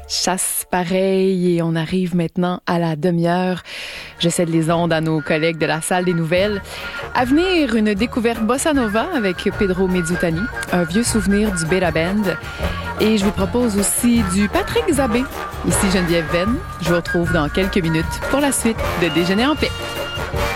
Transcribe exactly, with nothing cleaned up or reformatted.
Chasse pareil et on arrive maintenant à la demi-heure. Je cède les ondes à nos collègues de la salle des nouvelles. À venir, une découverte bossa nova avec Pedro Mezzutani, un vieux souvenir du Beta Band. Et je vous propose aussi du Patrick Zabé. Ici Geneviève Venn. Je vous retrouve dans quelques minutes pour la suite de Déjeuner en paix.